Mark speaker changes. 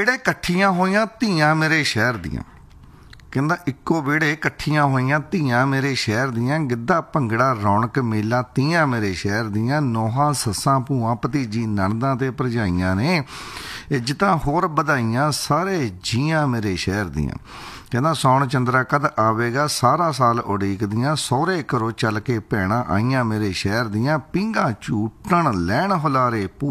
Speaker 1: ਵਿਹੜੇ ਇਕੱਠੀਆਂ ਹੋਈਆਂ ਧੀਆਂ ਮੇਰੇ ਸ਼ਹਿਰ ਦੀਆਂ। ਕਹਿੰਦਾ ਇੱਕੋ ਵਿਹੜੇ ਇਕੱਠੀਆਂ ਹੋਈਆਂ ਧੀਆਂ ਮੇਰੇ ਸ਼ਹਿਰ ਦੀਆਂ, ਗਿੱਧਾ ਭੰਗੜਾ ਰੌਣਕ ਮੇਲਾ ਤੀਆਂ ਮੇਰੇ ਸ਼ਹਿਰ ਦੀਆਂ। ਨੋਹਾਂ ਸੱਸਾਂ ਭੂਆਂ ਭਤੀਜੀ ਨਣਦਾਂ ਤੇ ਭਰਜਾਈਆਂ ਨੇ, ਇੱਜ਼ਤਾਂ ਹੋਰ ਵਧਾਈਆਂ ਸਾਰੇ ਜੀਆਂ ਮੇਰੇ ਸ਼ਹਿਰ ਦੀਆਂ। ਕਹਿੰਦਾ ਸੌਣ ਚੰਦਰਾ ਕਦ ਆਵੇਗਾ ਸਾਰਾ ਸਾਲ ਉਡੀਕਦੀਆਂ, ਸਹੁਰੇ ਘਰੋਂ ਚੱਲ ਕੇ ਭੈਣਾਂ ਆਈਆਂ ਮੇਰੇ ਸ਼ਹਿਰ ਦੀਆਂ। ਪੀਂਘਾਂ ਝੂਟਣ ਲੈਣ ਹੁਲਾਰੇ